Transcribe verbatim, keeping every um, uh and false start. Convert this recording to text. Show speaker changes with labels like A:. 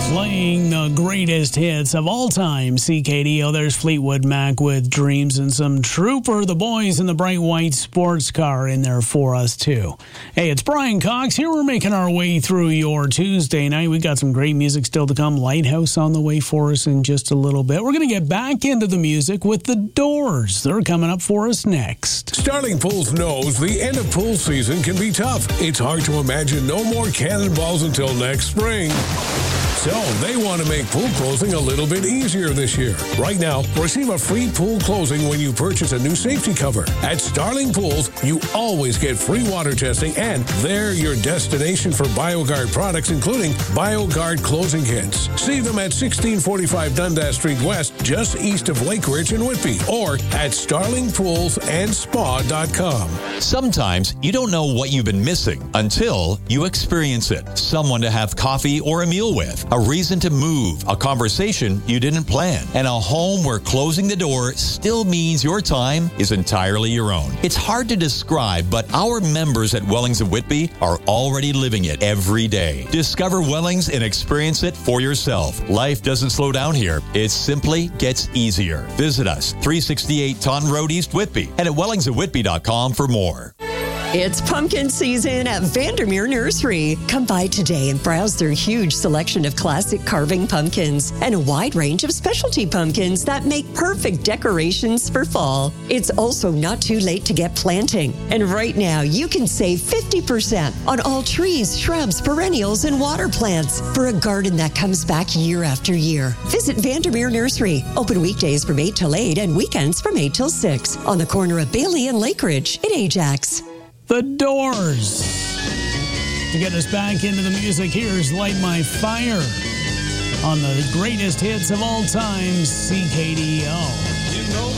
A: Playing the greatest hits of all time, C K D O. There's Fleetwood Mac with Dreams and some Trooper. The boys in the bright white sports car in there for us, too. Hey, it's Brian Cox here. We're making our way through your Tuesday night. We got some great music still to come. Lighthouse on the way for us in just a little bit. We're going to get back into the music with The Doors. They're coming up for us next.
B: Starling Pools knows the end of pool season can be tough. It's hard to imagine no more cannonballs until next spring. So they want to make pool closing a little bit easier this year. Right now, receive a free pool closing when you purchase a new safety cover. At Starling Pools, you always get free water testing, and they're your destination for BioGuard products, including BioGuard closing kits. See them at sixteen forty-five Dundas Street West, just east of Lake Ridge in Whitby, or at starling pools and spa dot com.
C: Sometimes you don't know what you've been missing until you experience it. Someone to have coffee or a meal with. A reason to move, a conversation you didn't plan, and a home where closing the door still means your time is entirely your own. It's hard to describe, but our members at Wellings of Whitby are already living it every day. Discover Wellings and experience it for yourself. Life doesn't slow down here. It simply gets easier. Visit us, three sixty-eight Taunton Road, East Whitby, and at wellings of whitby dot com for more.
D: It's pumpkin season at Vandermeer Nursery. Come by today and browse their huge selection of classic carving pumpkins and a wide range of specialty pumpkins that make perfect decorations for fall. It's also not too late to get planting. And right now, you can save fifty percent on all trees, shrubs, perennials, and water plants for a garden that comes back year after year. Visit Vandermeer Nursery. Open weekdays from eight till eight and weekends from eight till six on the corner of Bailey and Lake Ridge in Ajax.
A: The Doors. To get us back into the music, here's Light My Fire on the greatest hits of all time, C K